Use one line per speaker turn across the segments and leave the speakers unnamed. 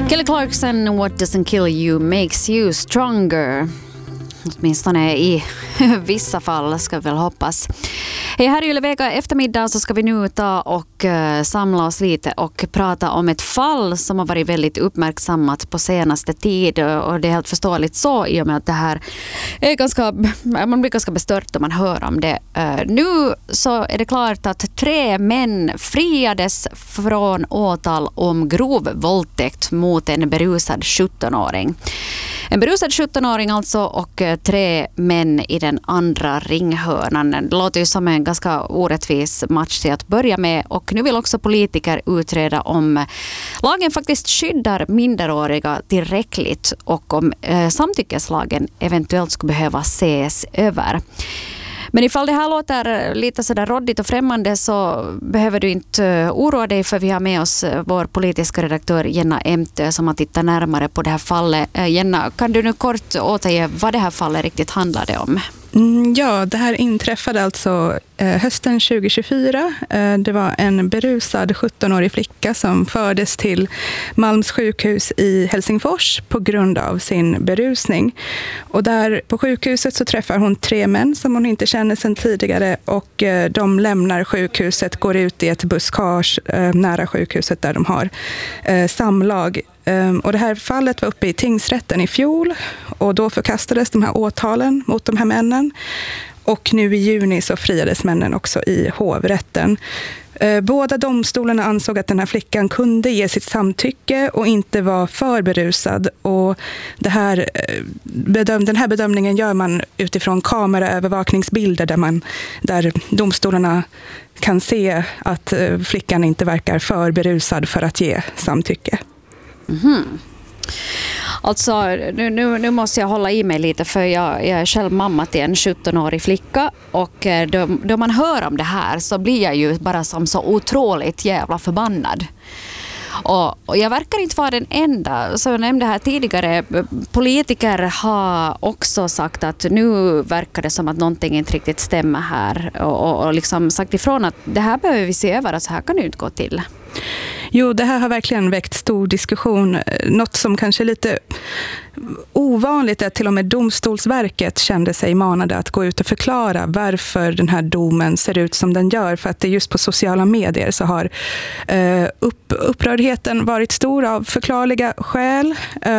Kelly Clarkson, What doesn't kill you makes you stronger. Åtminstone i vissa fall ska vi väl hoppas. Här i Ylevega eftermiddag så ska vi nu ta och samla oss lite och prata om ett fall som har varit väldigt uppmärksammat på senaste tid, och det är helt förståeligt så i och med att det här är man blir ganska bestört om man hör om det. Nu så är det klart att 3 män friades från åtal om grov våldtäkt mot en berusad 17-åring. En berusad 17-åring alltså, och 3 män i den andra ringhörnan. Det låter ju som en ganska orättvis match till att börja med, och nu vill också politiker utreda om lagen faktiskt skyddar minderåriga tillräckligt och om samtyckeslagen eventuellt skulle behöva ses över. Men ifall det här låter lite sådär råddigt och främmande så behöver du inte oroa dig, för vi har med oss vår politiska redaktör Jenna Emtö som har tittat närmare på det här fallet. Jenna, kan du nu kort återge vad det här fallet riktigt handlade om?
Ja, det här inträffade alltså hösten 2024. Det var en berusad 17-årig flicka som fördes till Malms sjukhus i Helsingfors på grund av sin berusning. Och där på sjukhuset så träffar hon 3 män som hon inte känner sedan tidigare, och de lämnar sjukhuset, går ut i ett buskage nära sjukhuset där de har samlag. Och det här fallet var uppe i tingsrätten i fjol, och då förkastades de här åtalen mot de här männen. Och nu i juni så friades männen också i hovrätten. Båda domstolarna ansåg att den här flickan kunde ge sitt samtycke och inte var för berusad. Och den här bedömningen gör man utifrån kameraövervakningsbilder där domstolarna kan se att flickan inte verkar för berusad för att ge samtycke.
Mm-hmm. Alltså, nu måste jag hålla i mig lite, för jag är själv mamma till en 17-årig flicka, och då man hör om det här så blir jag ju bara som så otroligt jävla förbannad. Och jag verkar inte vara den enda. Som jag nämnde här tidigare, politiker har också sagt att nu verkar det som att någonting inte riktigt stämmer här, och liksom sagt ifrån att det här behöver vi se över, att så här kan det inte gå till.
Jo, det här har verkligen väckt stor diskussion. Något som kanske är lite ovanligt är att till och med Domstolsverket kände sig manade att gå ut och förklara varför den här domen ser ut som den gör. För att det just på sociala medier så har upprördheten varit stor av förklarliga skäl.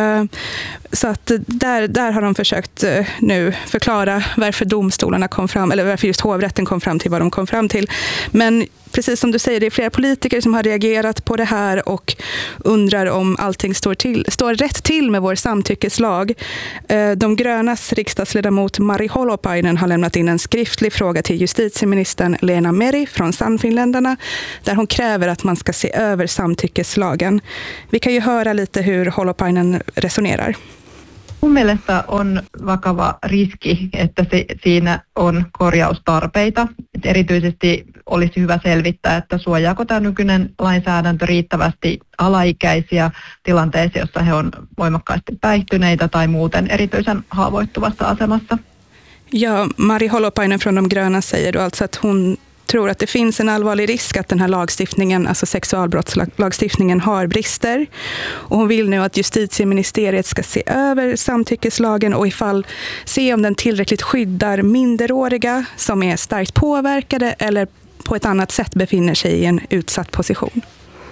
Så att där har de försökt nu förklara varför domstolarna kom fram, eller varför just hovrätten kom fram till vad de kom fram till. Men precis som du säger, det är flera politiker som har reagerat på det här och undrar om allting står rätt till med vår samtyckeslag. De grönas riksdagsledamot Mari Holopainen har lämnat in en skriftlig fråga till justitieministern Leena Meri från Sannfinländarna, där hon kräver att man ska se över samtyckeslagen. Vi kan ju höra lite hur Holopainen resonerar.
Mun mielestä on vakava riski, että siinä on korjaustarpeita. Erityisesti olisi hyvä selvittää, että suojaako tämä nykyinen lainsäädäntö riittävästi alaikäisiä tilanteissa, jossa he on voimakkaasti päihtyneitä tai muuten erityisen haavoittuvassa asemassa.
Ja, Mari Holopainen från De gröna säger då alltså att hon tror att det finns en allvarlig risk att den här lagstiftningen, alltså sexualbrottslagstiftningen, har brister. Och hon vill nu att justitieministeriet ska se över samtyckeslagen och se om den tillräckligt skyddar minderåriga som är starkt påverkade eller på ett annat sätt befinner sig i en utsatt position.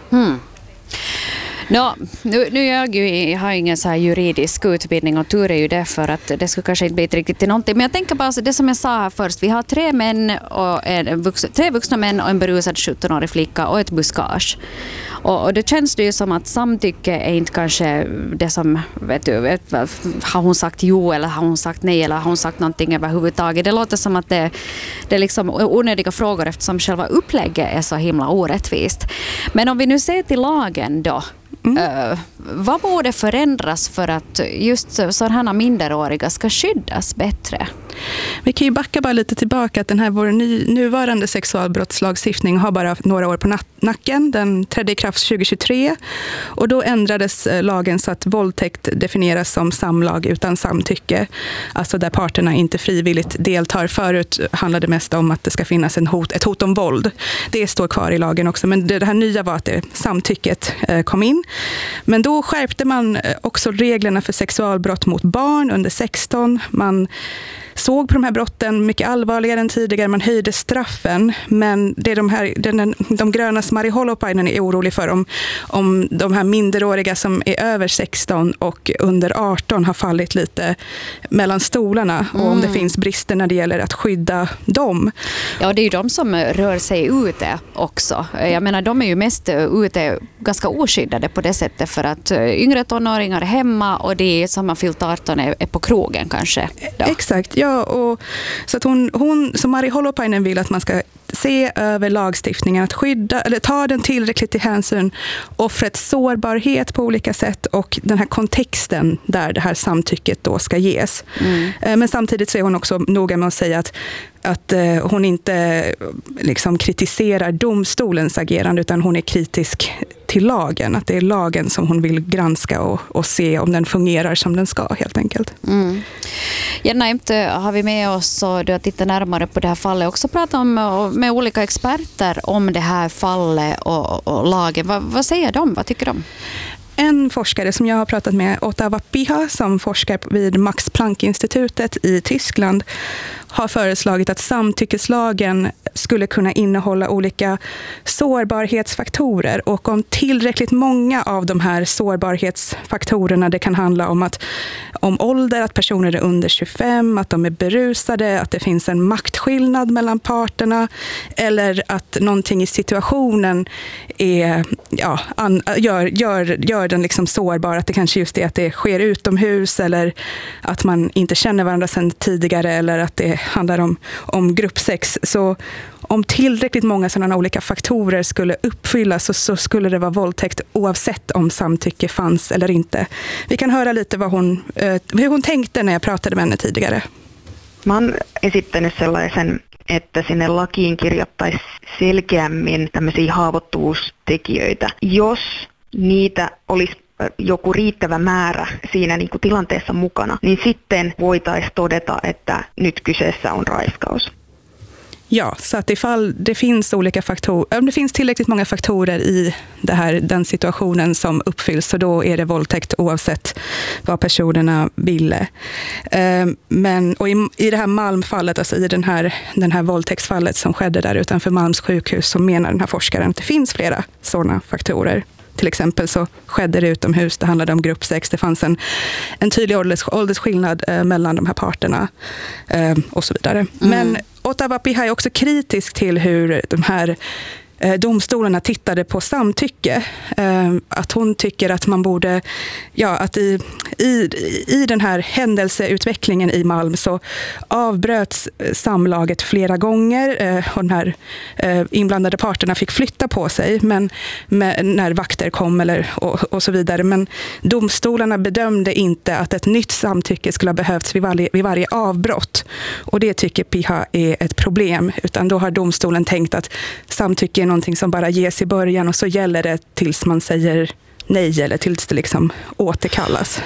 Jag har ingen så här juridisk utbildning, och tur är ju det, för att det skulle kanske inte bli riktigt till någonting. Men jag tänker bara det som jag sa här först. Vi har 3 män och 3 vuxna män och en berusad 17-årig flicka och ett buskage. Och det känns det ju som att samtycke är inte kanske det som, har hon sagt jo eller har hon sagt nej eller har hon sagt någonting överhuvudtaget. Det låter som att det är liksom onödiga frågor, eftersom själva upplägget är så himla orättvist. Men om vi nu ser till lagen då, vad borde förändras för att just sådana minderåriga ska skyddas bättre?
Vi kan ju backa bara lite tillbaka, att den här vår nuvarande sexualbrottslagstiftning har bara några år på nacken. Den trädde i kraft 2023, och då ändrades lagen så att våldtäkt definieras som samlag utan samtycke, alltså där parterna inte frivilligt deltar. Förut handlade det mest om att det ska finnas ett hot om våld. Det står kvar i lagen också, men det här nya var att samtycket kom in. Men då skärpte man också reglerna för sexualbrott mot barn under 16. Man såg på de här brotten mycket allvarligare än tidigare. Man höjde straffen. Men det är de gröna Mari Holopainen är orolig för om de här minderåriga som är över 16 och under 18 har fallit lite mellan stolarna. Och om det finns brister när det gäller att skydda dem.
Ja, det är ju de som rör sig ute också. Jag menar, de är ju mest ute ganska oskyddade på det sättet för att yngre tonåringar är hemma och det är som har fyllt 18 är på krogen kanske. Då.
Exakt, ja. Och så att hon som Mari Holopainen vill att man ska se över lagstiftningen, att skydda eller ta den tillräckligt till hänsyn offrets sårbarhet på olika sätt och den här kontexten där det här samtycket då ska ges. Men samtidigt så är hon också noga med att säga att hon inte liksom kritiserar domstolens agerande utan hon är kritisk till lagen. Att det är lagen som hon vill granska och se om den fungerar som den ska helt enkelt.
Jenna Emtö har vi med oss och du har tittat närmare på det här fallet. Också pratat med olika experter om det här fallet och lagen. Vad säger de? Vad tycker de?
En forskare som jag har pratat med, Otava Piha, som forskar vid Max Planck-institutet i Tyskland, har föreslagit att samtyckeslagen skulle kunna innehålla olika sårbarhetsfaktorer och om tillräckligt många av de här sårbarhetsfaktorerna, det kan handla om ålder, att personer är under 25, att de är berusade, att det finns en maktskillnad mellan parterna eller att någonting i situationen är, gör den liksom sårbar, att det kanske just är att det sker utomhus eller att man inte känner varandra sedan tidigare eller att det handlar om gruppsex. Så om tillräckligt många sådana olika faktorer skulle uppfyllas så skulle det vara våldtäkt oavsett om samtycke fanns eller inte. Vi kan höra lite hur hon tänkte när jag pratade med henne tidigare.
Man esittänyt sellaisen, että sinne lakiin kirjattaisiin selkeämmin tämmöisiä haavoittuvuustekijöitä. Jos niitä olisi joku riittävä määrä siinä niin kuin tilanteessa mukana, niin sitten voitaisiin todeta, että nyt kyseessä on raiskaus.
Ja, så att ifall det finns olika faktorer, om det finns tillräckligt många faktorer i den situationen som uppfylls, så då är det våldtäkt oavsett vad personerna ville. Och i det här Malmfallet, alltså i den här våldtäktsfallet som skedde där utanför Malms sjukhus, så menar den här forskaren att det finns flera sådana faktorer. Till exempel så skedde det utomhus, det handlade om gruppsex, det fanns en tydlig åldersskillnad mellan de här parterna och så vidare. Men Otava Piha är också kritisk till hur de här domstolarna tittade på samtycke. Att hon tycker att man borde, att i den här händelseutvecklingen i Malm så avbröts samlaget flera gånger och de här inblandade parterna fick flytta på sig när vakter kom och så vidare. Men domstolarna bedömde inte att ett nytt samtycke skulle ha behövts vid varje avbrott. Och det tycker Piha är ett problem. Utan då har domstolen tänkt att samtycke är någonting som bara ges i början och så gäller det tills man säger nej eller tills det liksom återkallas.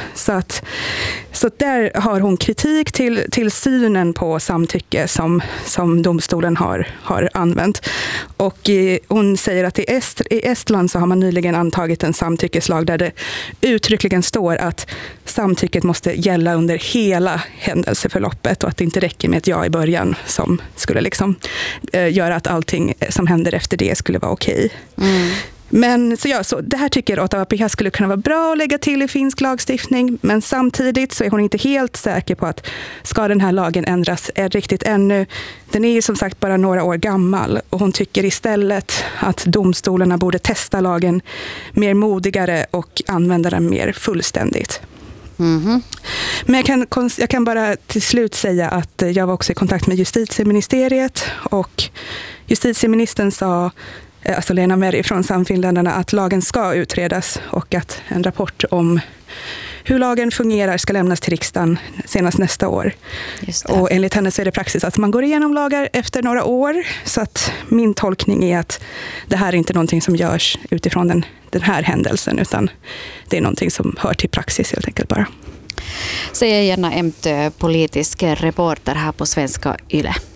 Så där har hon kritik till synen på samtycke som domstolen har använt. Och hon säger att i Estland så har man nyligen antagit en samtyckeslag där det uttryckligen står att samtycket måste gälla under hela händelseförloppet och att det inte räcker med ett ja i början som skulle liksom göra att allting som händer efter det skulle vara okej. Men så det här tycker Otava Piha skulle kunna vara bra att lägga till i finsk lagstiftning, men samtidigt så är hon inte helt säker på att ska den här lagen ändras riktigt ännu. Den är ju som sagt bara några år gammal och hon tycker istället att domstolarna borde testa lagen mer modigare och använda den mer fullständigt. Men jag kan bara till slut säga att jag var också i kontakt med justitieministeriet och justitieministern sa, alltså Lena Meri från Samfinländarna, att lagen ska utredas och att en rapport om hur lagen fungerar ska lämnas till riksdagen senast nästa år. Och enligt henne så är det praxis att man går igenom lagar efter några år. Så att min tolkning är att det här är inte någonting som görs utifrån den här händelsen, utan det är någonting som hör till praxis helt enkelt bara.
Säger Jenna Emtö, politisk reporter här på Svenska Yle.